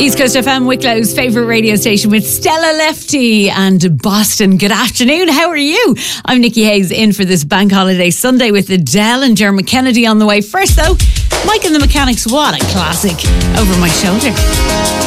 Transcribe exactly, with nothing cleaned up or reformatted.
East Coast F M, Wicklow's favourite radio station with Stella Lefty and Boston. Good afternoon, how are you? I'm Nikki Hayes in for this Bank Holiday Sunday with Adele and Dermot Kennedy on the way. First though, Mike and the Mechanics, what a classic, Over My Shoulder.